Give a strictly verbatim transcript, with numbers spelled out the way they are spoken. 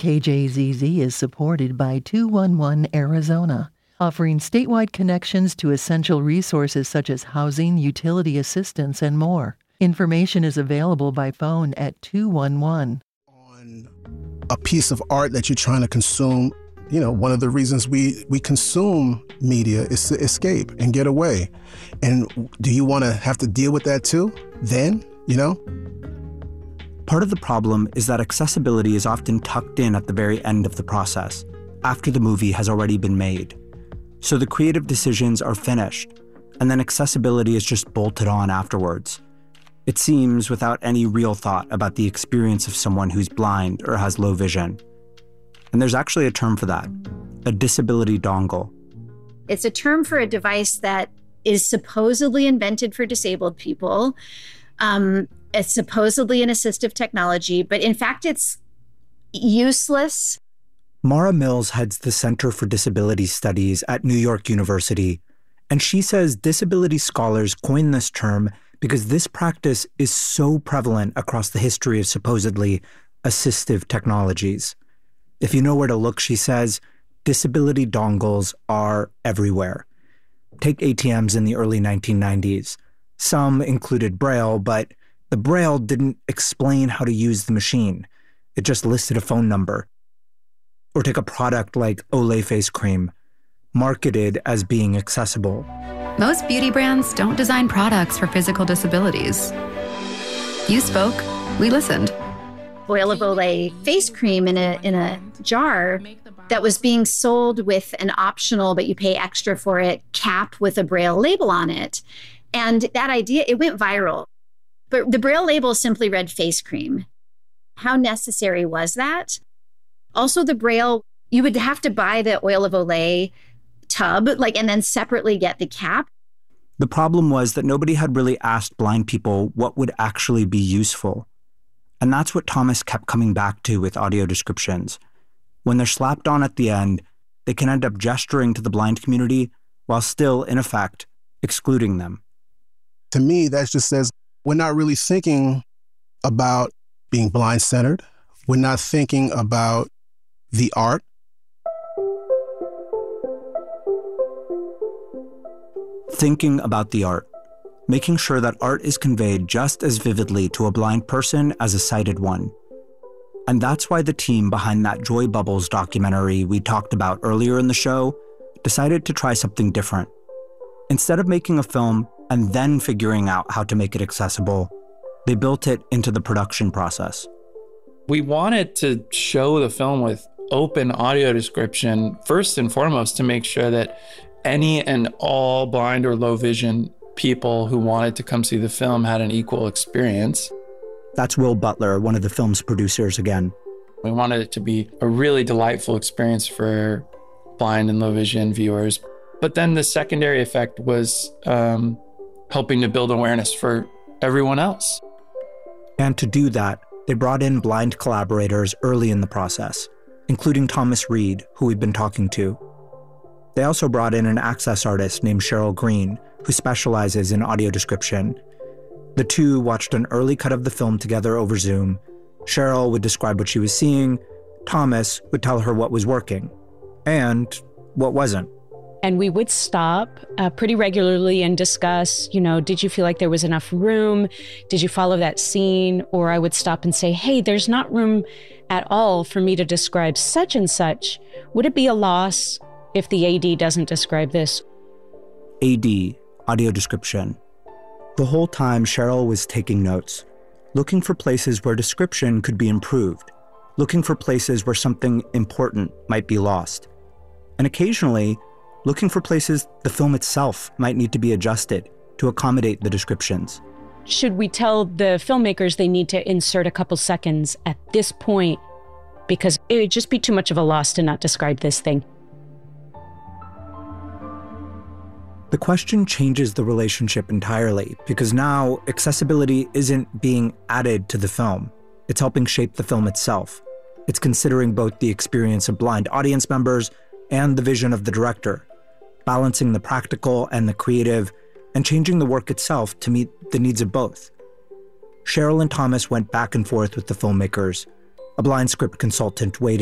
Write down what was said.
K J Z Z is supported by two one one Arizona, offering statewide connections to essential resources such as housing, utility assistance, and more. Information is available by phone at two one one. On a piece of art that you're trying to consume, you know, one of the reasons we, we consume media is to escape and get away. And do you want to have to deal with that too? Then, you know? Part of the problem is that accessibility is often tucked in at the very end of the process, after the movie has already been made. So the creative decisions are finished, and then accessibility is just bolted on afterwards. It seems without any real thought about the experience of someone who's blind or has low vision. And there's actually a term for that, a disability dongle. It's a term for a device that is supposedly invented for disabled people. Um, it's supposedly an assistive technology, but in fact, it's useless. Mara Mills heads the Center for Disability Studies at New York University, and she says disability scholars coined this term because this practice is so prevalent across the history of supposedly assistive technologies. If you know where to look, she says, disability dongles are everywhere. Take A T Ms in the early nineteen nineties. Some included Braille, but the Braille didn't explain how to use the machine. It just listed a phone number. Or take a product like Olay face cream, marketed as being accessible. Most beauty brands don't design products for physical disabilities. You spoke, we listened. Oil of Olay face cream in a in a jar that was being sold with an optional, but you pay extra for it, cap with a Braille label on it. And that idea, it went viral. But the Braille label simply read face cream. How necessary was that? Also, the Braille, you would have to buy the Oil of Olay tub, like, and then separately get the cap. The problem was that nobody had really asked blind people what would actually be useful. And that's what Thomas kept coming back to with audio descriptions. When they're slapped on at the end, they can end up gesturing to the blind community while still, in effect, excluding them. To me, that just says we're not really thinking about being blind-centered. We're not thinking about the art. Thinking about the art. Making sure that art is conveyed just as vividly to a blind person as a sighted one. And that's why the team behind that Joy Bubbles documentary we talked about earlier in the show decided to try something different. Instead of making a film and then figuring out how to make it accessible, they built it into the production process. We wanted to show the film with open audio description, first and foremost, to make sure that any and all blind or low vision people who wanted to come see the film had an equal experience. That's Will Butler, one of the film's producers again. We wanted it to be a really delightful experience for blind and low vision viewers. But then the secondary effect was um, helping to build awareness for everyone else. And to do that, they brought in blind collaborators early in the process, including Thomas Reed, who we've been talking to. They also brought in an access artist named Cheryl Green, who specializes in audio description. The two watched an early cut of the film together over Zoom. Cheryl would describe what she was seeing. Thomas would tell her what was working and what wasn't. And we would stop uh, pretty regularly and discuss, you know, did you feel like there was enough room? Did you follow that scene? Or I would stop and say, hey, there's not room at all for me to describe such and such. Would it be a loss if the A D doesn't describe this? A D, audio description. The whole time, Cheryl was taking notes, looking for places where description could be improved, looking for places where something important might be lost, and occasionally looking for places the film itself might need to be adjusted to accommodate the descriptions. Should we tell the filmmakers they need to insert a couple seconds at this point because it would just be too much of a loss to not describe this thing? The question changes the relationship entirely because now accessibility isn't being added to the film. It's helping shape the film itself. It's considering both the experience of blind audience members and the vision of the director, balancing the practical and the creative, and changing the work itself to meet the needs of both. Cheryl and Thomas went back and forth with the filmmakers. A blind script consultant weighed